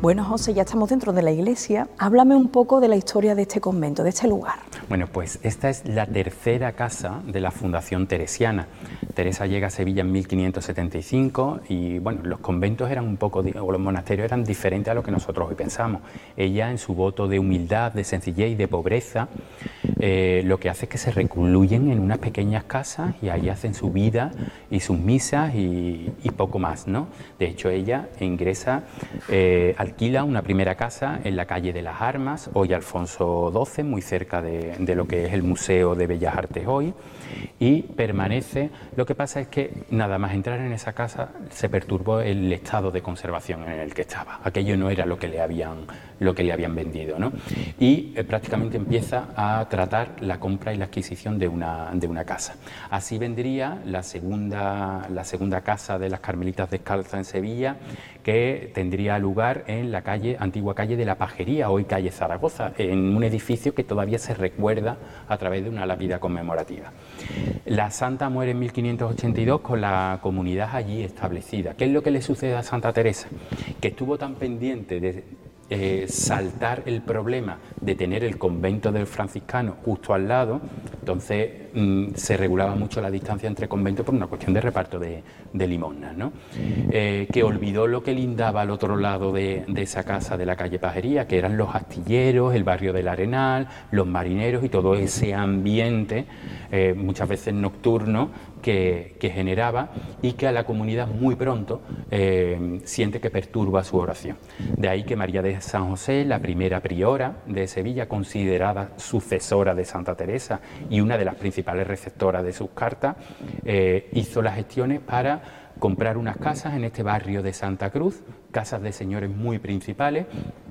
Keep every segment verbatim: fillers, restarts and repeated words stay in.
Bueno, José, ya estamos dentro de la iglesia. Háblame un poco de la historia de este convento, de este lugar. Bueno, pues esta es la tercera casa de la Fundación Teresiana. Teresa llega a Sevilla en mil quinientos setenta y cinco y, bueno, los conventos eran un poco, o los monasterios eran diferentes a lo que nosotros hoy pensamos. Ella, en su voto de humildad, de sencillez y de pobreza, eh, lo que hace es que se recluyen en unas pequeñas casas y ahí hacen su vida y sus misas y, y poco más, ¿no? De hecho, ella ingresa, eh, alquila una primera casa en la calle de las Armas, hoy Alfonso doce, muy cerca de, de lo que es el Museo de Bellas Artes hoy, y permanece. Lo que pasa es que nada más entrar en esa casa se perturbó el estado de conservación en el que estaba. Aquello no era lo que le habían, lo que le habían vendido, ¿no? Y eh, prácticamente empieza a tratar la compra y la adquisición de una, de una casa. Así vendría la segunda, la segunda casa de las Carmelitas Descalzas en Sevilla, que tendría lugar en la calle, antigua calle de la Pajería, hoy calle Zaragoza, en un edificio que todavía se recuerda a través de una lápida conmemorativa. La santa muere en mil quinientos ochenta y dos con la comunidad allí establecida. ¿Qué es lo que le sucede a Santa Teresa? Que estuvo tan pendiente de eh, saltar el problema de tener el convento del franciscano justo al lado, entonces mmm, se regulaba mucho la distancia entre conventos por una cuestión de reparto de, de limosnas, ¿no? Eh, que olvidó lo que lindaba al otro lado de, de esa casa de la calle Pajería, que eran los astilleros, el barrio del Arenal, los marineros y todo ese ambiente, eh, muchas veces nocturno, que, que generaba y que a la comunidad muy pronto eh, siente que perturba su oración. De ahí que María de San José, la primera priora de Sevilla, considerada sucesora de Santa Teresa y una de las principales receptoras de sus cartas, eh, hizo las gestiones para comprar unas casas en este barrio de Santa Cruz, casas de señores muy principales,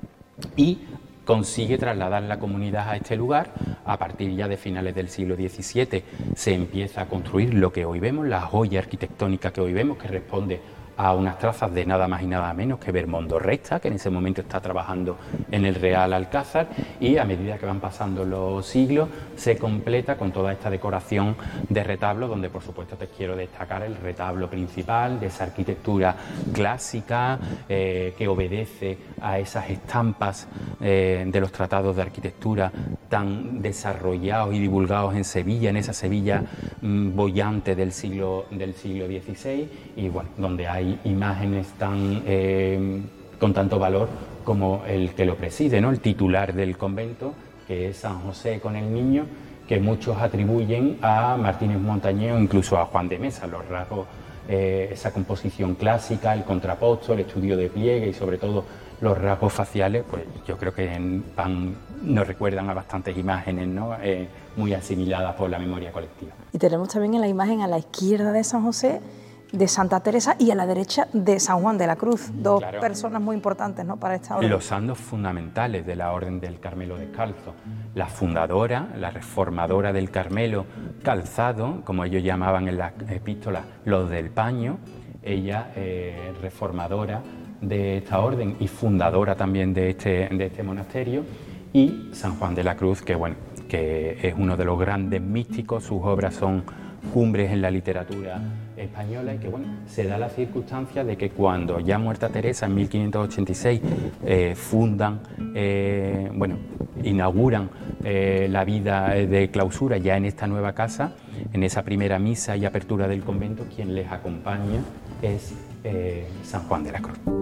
y consigue trasladar la comunidad a este lugar. A partir ya de finales del siglo diecisiete se empieza a construir lo que hoy vemos, la joya arquitectónica que hoy vemos, que responde a unas trazas de nada más y nada menos que Bermondo Resta, que en ese momento está trabajando en el Real Alcázar, y a medida que van pasando los siglos se completa con toda esta decoración de retablo, donde por supuesto te quiero destacar el retablo principal de esa arquitectura clásica eh, que obedece a esas estampas eh, de los tratados de arquitectura tan desarrollados y divulgados en Sevilla, en esa Sevilla mmm, boyante del siglo, del siglo dieciséis, y bueno, donde hay imágenes tan, eh, con tanto valor como el que lo preside, ¿no? El titular del convento, que es San José con el Niño, que muchos atribuyen a Martínez Montañés o incluso a Juan de Mesa, los rasgos, eh, esa composición clásica, el contraposto, el estudio de pliegue y sobre todo los rasgos faciales, pues yo creo que en, van, nos recuerdan a bastantes imágenes, ¿no? Eh, muy asimiladas por la memoria colectiva. Y tenemos también en la imagen a la izquierda de San José, de Santa Teresa, y a la derecha de San Juan de la Cruz, dos claro, personas muy importantes, ¿no?, para esta orden. Los santos fundamentales de la Orden del Carmelo Descalzo. La fundadora, la reformadora del Carmelo calzado, como ellos llamaban en las epístolas, los del paño, ella eh, reformadora de esta orden y fundadora también de este, de este monasterio, y San Juan de la Cruz, que bueno, que es uno de los grandes místicos, sus obras son cumbres en la literatura española, y que bueno, se da la circunstancia de que cuando ya muerta Teresa en mil quinientos ochenta y seis eh, fundan, eh, bueno, inauguran eh, la vida de clausura ya en esta nueva casa, en esa primera misa y apertura del convento, quien les acompaña es eh, San Juan de la Cruz.